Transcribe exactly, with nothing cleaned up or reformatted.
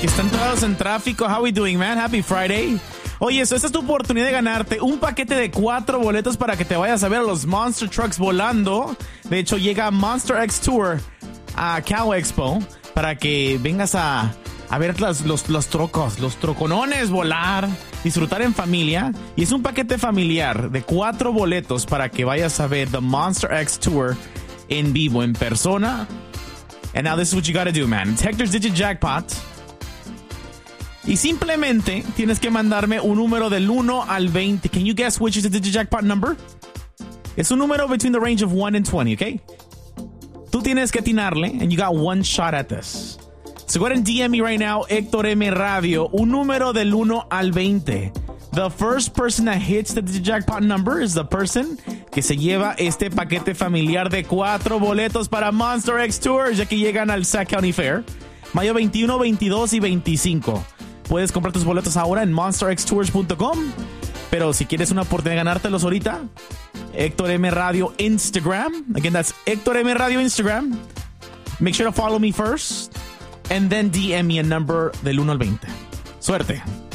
que están todos en tráfico. How we doing, man? Happy Friday. Oye, so esta es tu oportunidad de ganarte un paquete de cuatro boletos para que te vayas a ver a los Monster Trucks volando. De hecho, llega Monster X Tour a Cal Expo para que vengas a, a ver los, los, los trocos, los troconones volar, disfrutar en familia. Y es un paquete familiar de cuatro boletos para que vayas a ver The Monster X Tour en vivo, en persona. And now this is what you gotta do, man. It's Hector's Digit Jackpot. Y simplemente tienes que mandarme un número del uno al veinte. Can you guess which is the Digit Jackpot number? Es un número between the range of one and twenty, okay? Tú tienes que atinarle, and you got one shot at this. So go ahead and D M me right now, Héctor M Radio, un número del uno al veinte. The first person that hits the Digit Jackpot number is the person que se lleva este paquete familiar de cuatro boletos para Monster X Tour, ya que llegan al Sac County Fair, mayo veintiuno, veintidós y veinticinco. Puedes comprar tus boletos ahora en monster x tours punto com. Pero si quieres una oportunidad de ganártelos ahorita, Héctor M Radio Instagram. Again, that's Héctor M Radio Instagram. Make sure to follow me first. And then D M me a number del uno al veinte. Suerte.